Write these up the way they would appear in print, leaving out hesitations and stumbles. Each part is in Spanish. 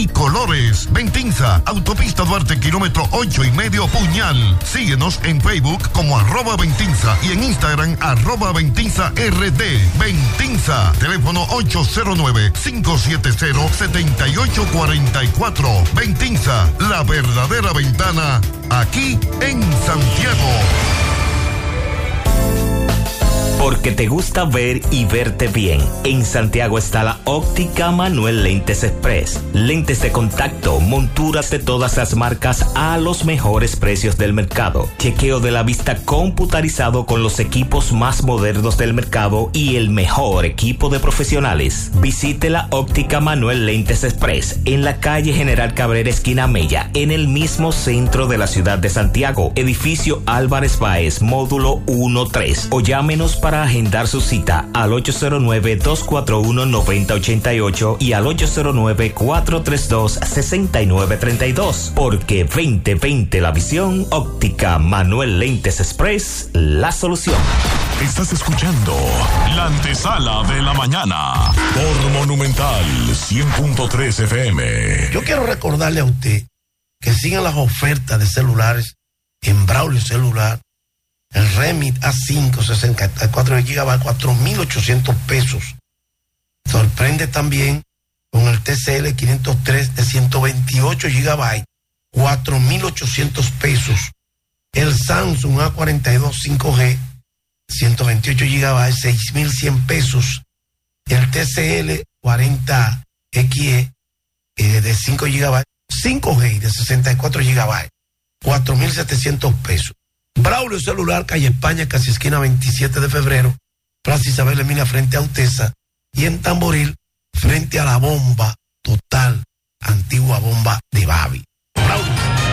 y colores. Ventinza, Autopista Duarte, kilómetro 8.5, Puñal. Síguenos en Facebook como @Ventinza y en Instagram @VentinzaRD. Ventinza, teléfono 809-570-7844. Ventinza, la verdadera ventana, aquí en Santiago. Porque te gusta ver y verte bien. En Santiago está la Óptica Manuel Lentes Express. Lentes de contacto, monturas de todas las marcas a los mejores precios del mercado. Chequeo de la vista computarizado con los equipos más modernos del mercado y el mejor equipo de profesionales. Visite la Óptica Manuel Lentes Express en la calle General Cabrera, esquina Mella, en el mismo centro de la ciudad de Santiago. Edificio Álvarez Báez, módulo 1-3. O llámenos para agendar su cita al 809-241-9088 y al 809-432-6932. Porque 2020 la visión, Óptica Manuel Lentes Express, la solución. Estás escuchando la antesala de la mañana por Monumental 100.3 FM. Yo quiero recordarle a usted que sigan las ofertas de celulares en Braulio Celular. El Remit A5 64 GB, 4.800 pesos. Sorprende también con el TCL 503 de 128 GB, 4.800 pesos. El Samsung A42 5G, 128 GB, 6.100 pesos. El TCL 40XE de 5 GB, 5G de 64 GB, 4.700 pesos. Braulio Celular, calle España, casi esquina 27 de febrero, Plaza Isabel Emilia frente a Utesa, y en Tamboril frente a la bomba total, antigua bomba de Babi. Braulio.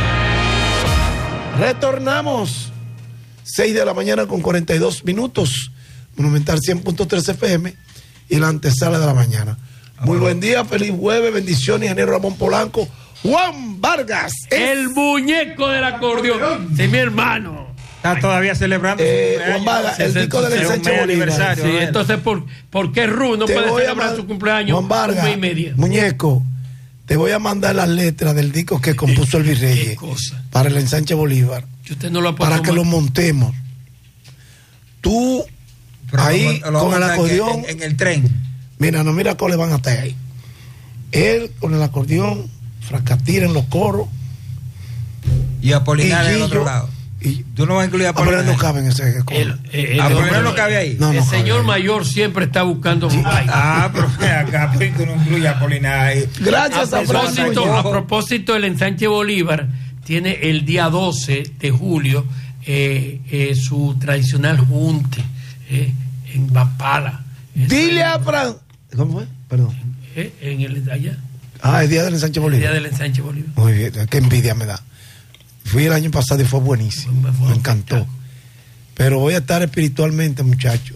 Retornamos, 6 de la mañana con 42 minutos, Monumental 100.3 FM y la antesala de la mañana. Muy buen día, feliz jueves, bendiciones, ingeniero Ramón Polanco. Juan Vargas, el muñeco del acordeón, sí, mi hermano. Está todavía celebrando Juan Vargas, el disco del ensanche Bolívar. Sí, entonces, ¿por qué Ru no puede celebrar su cumpleaños? Juan Vargas, 1 mes y medio. Muñeco, te voy a mandar las letras del disco que compuso el Virrey para el ensanche Bolívar. Y usted no lo para que lo montemos. Tú, pero ahí, con el acordeón. En el tren. Mira, no mira cómo le van a estar ahí. Él con el acordeón, Fracatira en los coros. Y Apolinar en el otro lado. Y tú no vas a incluir a Apolinar. No cabe en ese coro. Apolinar no cabe ahí. No, el señor mayor siempre está buscando. Sí. Pero acá tú no incluyes a Apolinar ahí. Gracias a propósito, el ensanche Bolívar tiene el día 12 de julio su tradicional junte en Bampala. Dile a Fran. ¿Cómo fue? Perdón. En el allá. El día del ensanche Bolívar. El día del ensanche Bolívar. Muy bien, qué envidia me da. Fui el año pasado y fue buenísimo. Me encantó. Pero voy a estar espiritualmente, muchachos.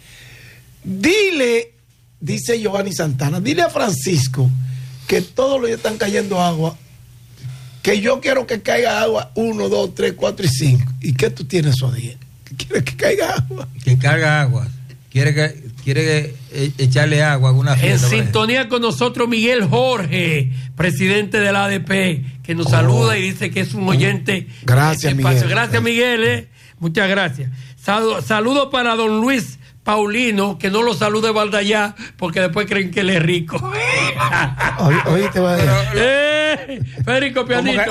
Dile, dice Giovanni Santana, dile a Francisco que todos los días están cayendo agua, que yo quiero que caiga agua 1, 2, 3, 4 y 5. ¿Y qué tú tienes esos días? ¿Quieres que caiga agua? Que caiga agua. Quiere echarle agua a alguna fiesta. En sintonía con nosotros Miguel Jorge, presidente de la ADP, que nos saluda y dice que es un oyente. Gracias, Miguel. Gracias, Miguel. Muchas gracias. Saludo para don Luis Paulino, que no lo salude Valdallá, porque después creen que él es rico. Hoy te va a decir. Federico Pianito.